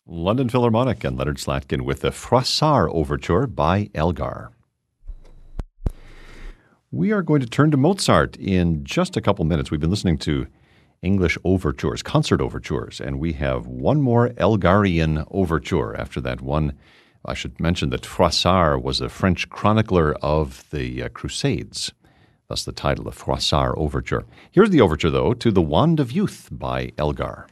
London Philharmonic and Leonard Slatkin with the Froissart Overture by Elgar. We are going to turn to Mozart in just a couple minutes. We've been listening to English overtures, concert overtures, and we have one more Elgarian overture after that one. I should mention that Froissart was a French chronicler of the Crusades, thus the title, the Froissart Overture. Here's the overture, though, to The Wand of Youth by Elgar.